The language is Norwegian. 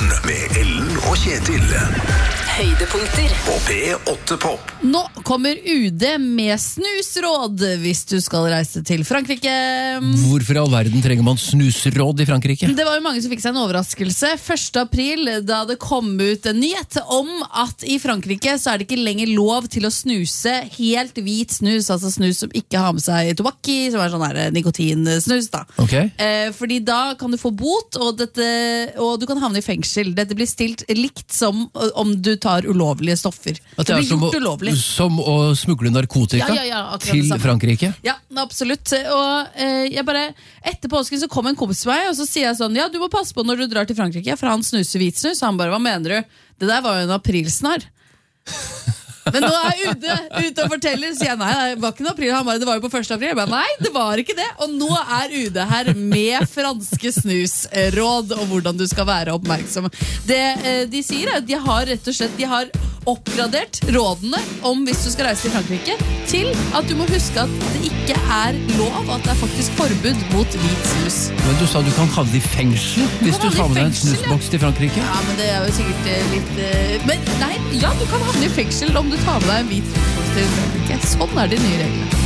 Morgen med Ellen og Kjetil. Høydepunkter På P8 Pop. Nå kommer UD med snusråd hvis du skal reise til Frankrike. Hvorfor i all verden trenger man snusråd i Frankrike? Det var jo mange som fikk seg en overraskelse 1. april, da det kom ut en nyhet om at i Frankrike så er det ikke lenger lov til å snuse helt hvit snus, altså snus som ikke har med seg tobakk i, som er sånn her nikotinsnus da. Okay. Fordi da kan du få bot, og du kan havne i fengsel. Dette blir stilt likt som om du tar ulovlige stoffer. At det blir er gjort ulovlig. som å smugle narkotika til Frankrike? Ja, absolutt. Og etter påsken så kom en kompis til meg, og så sier jeg sånn, ja, du må passe på når du drar til Frankrike, for han snuser hvitsnus. Han bare, hva mener du? Det der var jo en aprilsnarr. Men nå er UD ute og forteller, sier jeg, nei, det var ikke noe april. Han bare, det var jo på 1. april. Jeg bare, nei, det var ikke det. Og nå er UD her med franske snusråd og hvordan du skal være oppmerksom. Det de sier er at de har rett og slett, de har oppgradert rådene om hvis du skal reise til Frankrike, til at du må huske at det ikke er lov, at det er faktisk forbud mot hvit snus. Men du sa du kan havne i fengsel hvis du tar med deg en snusboks til Frankrike? Ja, men det er jo sikkert litt... Men nei, ja, du kan havne i fengsel om du tar med deg en hvit snusboks til Frankrike. Sånn er de nye reglene.